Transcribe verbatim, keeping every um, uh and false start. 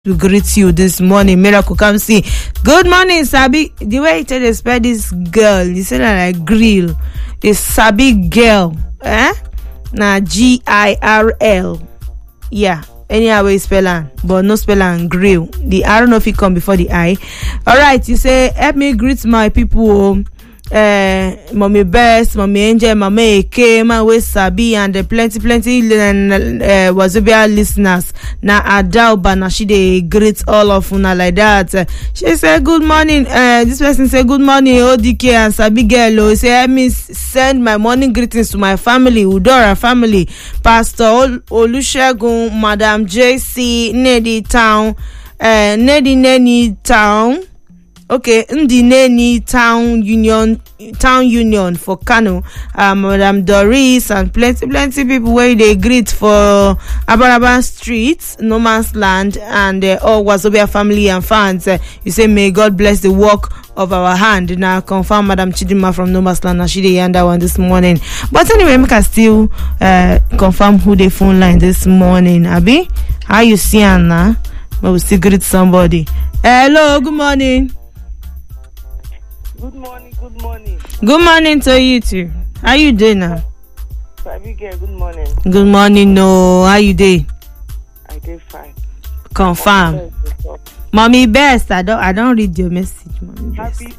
to greet you this morning. Miracle, come see. Good morning, Sabi. The way you tell they spell this girl, you say that like grill. It's Sabi girl. Eh? Na G I R L. Yeah. Anyhow way spell am, but no spell am grill. The I don't know if it come before the I. Alright, you say help me greet my people. Uh, mommy Best, mommy Angel, mommy Eke, man we Sabi, and the plenty plenty uh, Wazobia listeners. Na Adalba, na she dey greet all of una like that. Uh, she say good morning. Uh, this person say good morning, O D K and Sabi girl. Oh, say help me send my morning greetings to my family, Udora family, Pastor Ol- Olusegun, Madam J C, Nedi Town, uh, Nedi Neni Town. Okay, Ndi Neni Town Union, Town Union for Kano, um, Madam Doris, and plenty, plenty people where they greet for Abaraba Street, No Man's Land, and uh, all Wazobia family and fans. Uh, you say, may God bless the work of our hand. Now, confirm Madam Chidima from No Man's Land, and she did that one this morning. But anyway, we can still uh, confirm who they phone line this morning. Abi, how you see Anna? But we still greet somebody. Hello, good morning. Good morning, good morning. Good morning to you too. How you doing now? Sabi girl, good morning. Good morning, no. How you doing? I did fine. Confirm. Mommy Best, I don't I don't read your message, Mommy Best. Happy